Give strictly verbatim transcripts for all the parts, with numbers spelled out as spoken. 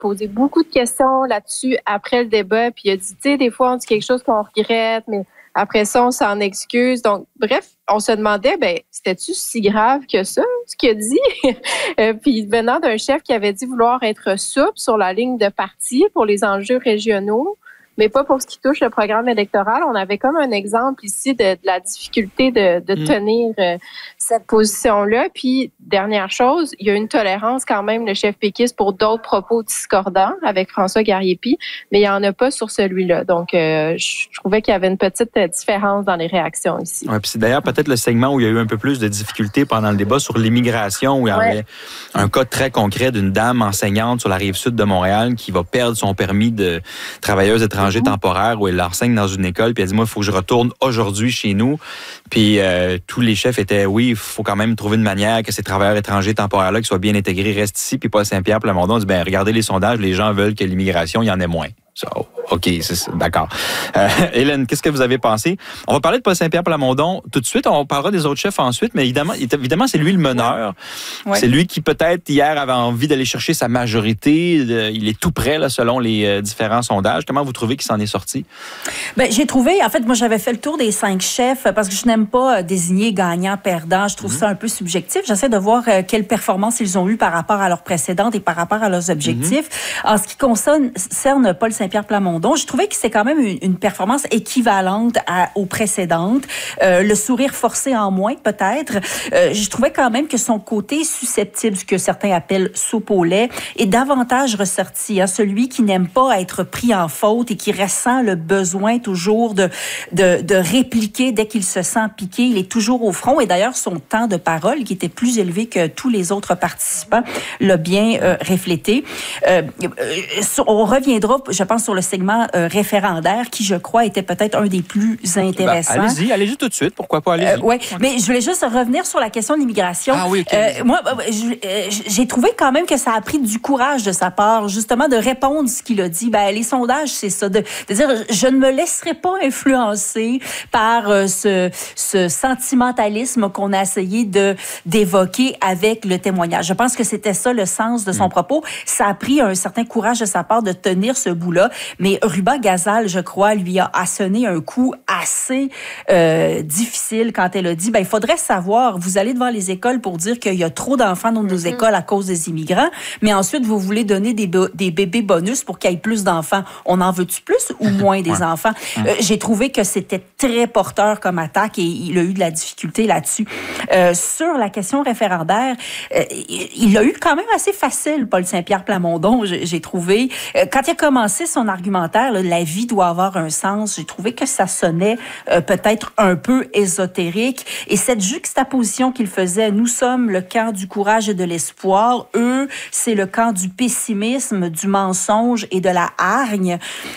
posé beaucoup de questions là-dessus après le débat. Puis il a dit, tu sais, des fois, on dit quelque chose qu'on regrette, mais après ça, on s'en excuse. Donc, bref, on se demandait, ben, c'était-tu si grave que ça, ce qu'il a dit? euh, puis venant d'un chef qui avait dit vouloir être souple sur la ligne de parti pour les enjeux régionaux, mais pas pour ce qui touche le programme électoral. On avait comme un exemple ici de, de la difficulté de, de mmh. tenir euh, cette position-là. Puis, dernière chose, il y a une tolérance quand même, le chef péquiste, pour d'autres propos discordants avec François Garriépi, mais il n'y en a pas sur celui-là. Donc, euh, je trouvais qu'il y avait une petite différence dans les réactions ici. Oui, puis c'est d'ailleurs peut-être le segment où il y a eu un peu plus de difficultés pendant le débat sur l'immigration, où il y avait ouais. un cas très concret d'une dame enseignante sur la rive sud de Montréal qui va perdre son permis de travailleuse étrangère mmh. temporaire, où elle enseigne dans une école, puis elle dit, moi, il faut que je retourne aujourd'hui chez nous. Puis euh, tous les chefs étaient, oui, il faut quand même trouver une manière que ces travailleurs étrangers temporaires-là, qui soient bien intégrés, restent ici, puis pas à Saint-Pierre-Plamondon. On dit, ben regardez les sondages, les gens veulent que l'immigration, il y en ait moins. So, OK, c'est ça, d'accord. Euh, Hélène, qu'est-ce que vous avez pensé? On va parler de Paul Saint-Pierre-Plamondon tout de suite. On parlera des autres chefs ensuite, mais évidemment, évidemment c'est lui le meneur. Ouais. C'est lui qui, peut-être, hier, avait envie d'aller chercher sa majorité. Il est tout près, là, selon les différents sondages. Comment vous trouvez qu'il s'en est sorti? Bien, j'ai trouvé, en fait, moi, j'avais fait le tour des cinq chefs parce que je n'aime pas désigner gagnant-perdant. Je trouve mm-hmm. ça un peu subjectif. J'essaie de voir quelle performance ils ont eu par rapport à leurs précédentes et par rapport à leurs objectifs. Mm-hmm. En ce qui concerne Paul Saint-Pierre-Plamondon, j'ai trouvé que c'est quand même une, une performance équivalente à, aux précédentes. Euh, le sourire forcé en moins, peut-être. Euh, je trouvais quand même que son côté susceptible, ce que certains appellent soupe au lait, est davantage ressorti. Hein? Celui qui n'aime pas être pris en faute et qui ressent le besoin toujours de, de, de répliquer dès qu'il se sent piqué. Il est toujours au front. Et d'ailleurs, son temps de parole, qui était plus élevé que tous les autres participants, l'a bien euh, reflété. Euh, on reviendra, je pense, sur le segment euh, référendaire, qui, je crois, était peut-être un des plus intéressants. Ben, allez-y, allez-y tout de suite. Pourquoi pas? Allez-y. Euh, oui, mais je voulais juste revenir sur la question de l'immigration. Ah oui, okay. euh, moi, je, j'ai trouvé quand même que ça a pris du courage de sa part, justement, de répondre ce qu'il a dit. Ben, les sondages, c'est ça, de, de dire, je ne me laisserai pas influencer par euh, ce, ce sentimentalisme qu'on a essayé de, d'évoquer avec le témoignage. Je pense que c'était ça le sens de son mmh. propos. Ça a pris un certain courage de sa part de tenir ce bout-là. Mais Ruba Gazal, je crois, lui a asséné un coup assez euh, difficile quand elle a dit, ben, il faudrait savoir, vous allez devant les écoles pour dire qu'il y a trop d'enfants dans nos mm-hmm. écoles à cause des immigrants, mais ensuite, vous voulez donner des, be- des bébés bonus pour qu'il y ait plus d'enfants. On en veut-tu plus ou moins des ouais. enfants? Euh, j'ai trouvé que c'était très porteur comme attaque et il a eu de la difficulté là-dessus. Euh, sur la question référendaire, euh, il l'a eu quand même assez facile, Paul Saint-Pierre-Plamondon, j'ai, j'ai trouvé. Euh, quand il a commencé son argumentaire, là, la vie doit avoir un sens, j'ai trouvé que ça sonnait euh, peut-être un peu ésotérique. Et cette juxtaposition qu'il faisait, nous sommes le camp du courage et de l'espoir, eux, c'est le camp du pessimisme, du mensonge et de la hargne.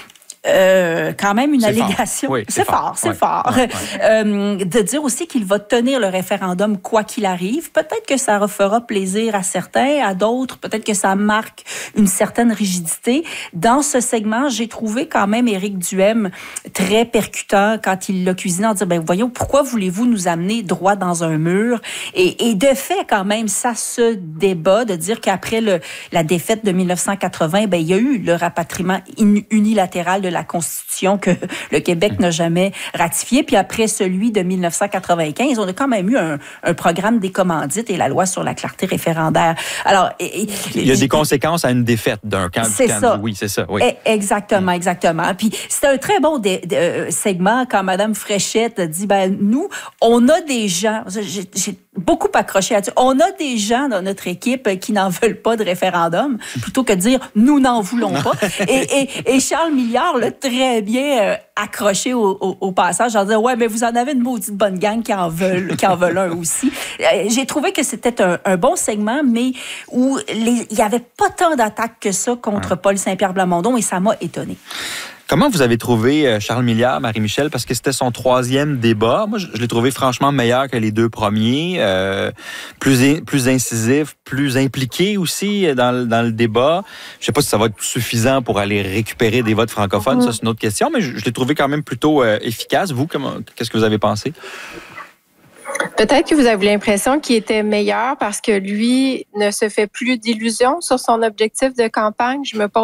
Euh, quand même une c'est allégation. Fort. Oui, c'est, c'est fort, fort c'est ouais. fort. Ouais, ouais. Euh, de dire aussi qu'il va tenir le référendum quoi qu'il arrive. Peut-être que ça refera plaisir à certains, à d'autres, peut-être que ça marque une certaine rigidité. Dans ce segment, j'ai trouvé quand même Éric Duhem très percutant quand il l'a cuisiné en disant, ben voyons, pourquoi voulez-vous nous amener droit dans un mur? Et, et de fait, quand même, ça se débat de dire qu'après le, la défaite de dix-neuf cent quatre-vingts, ben il y a eu le rapatriement unilatéral de la Constitution que le Québec n'a jamais ratifié. Puis après celui de dix-neuf cent quatre-vingt-quinze, on a quand même eu un, un programme des commandites et la loi sur la clarté référendaire. Alors, et, il y a des conséquences à une défaite d'un camp. C'est camp ça. Du, oui, c'est ça. Oui. Exactement, exactement. Puis c'était un très bon dé, dé, euh, segment quand Mme Fréchette a dit, ben nous, on a des gens, j'ai, j'ai beaucoup accroché là-dessus, on a des gens dans notre équipe qui n'en veulent pas de référendum, plutôt que de dire, nous n'en voulons pas. et, et, et Charles Milliard l'a très bien euh, accroché au, au, au passage en disant, ouais, mais vous en avez une maudite bonne gang qui en veulent, qui en veulent un aussi. Euh, j'ai trouvé que c'était un, un bon segment, mais où il n'y avait pas tant d'attaques que ça contre ouais. Paul Saint-Pierre-Plamondon et ça m'a étonné. Comment vous avez trouvé Charles Milliard, Marie-Michel? Parce que c'était son troisième débat. Moi, je, je l'ai trouvé franchement meilleur que les deux premiers. Euh, plus, plus incisif, plus impliqué aussi dans, dans le débat. Je ne sais pas si ça va être suffisant pour aller récupérer des votes francophones. Mm-hmm. Ça, c'est une autre question. Mais je, je l'ai trouvé quand même plutôt euh, efficace. Vous, comment, qu'est-ce que vous avez pensé? Peut-être que vous avez l'impression qu'il était meilleur parce que lui ne se fait plus d'illusions sur son objectif de campagne. Je me pose